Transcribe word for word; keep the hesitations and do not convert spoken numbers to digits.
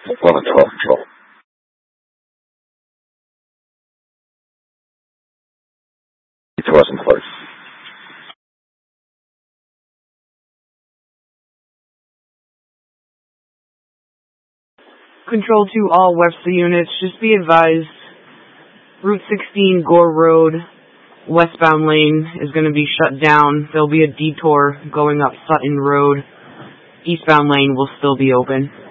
eleven twelve control. It's Western Flight. Control to all Webster units, just be advised, Route sixteen Gore Road, westbound lane is going to be shut down. There'll be a detour going up Sutton Road. Eastbound lane will still be open.